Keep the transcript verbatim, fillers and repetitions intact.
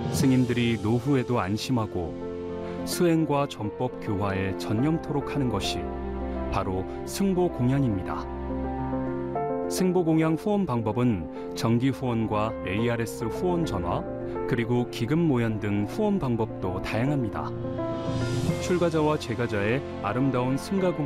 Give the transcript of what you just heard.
스님들이 노후에도 안심하고 수행과 전법 교화에 전념토록 하는 것이 바로 승보공양입니다. 승보공양 후원 방법은 정기 후원과 에이아르에스 후원 전화, 그리고 기금 모연 등 후원 방법도 다양합니다. 출가자와 제가자의 아름다운 승가